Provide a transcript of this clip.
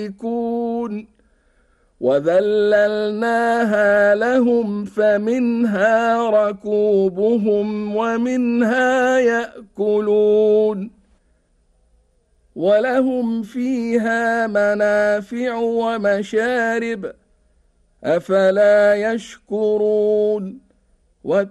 يكون وذللناها لهم فمنها ركوبهم ومنها يأكلون ولهم فيها منافع ومشارب أفلا يشكرون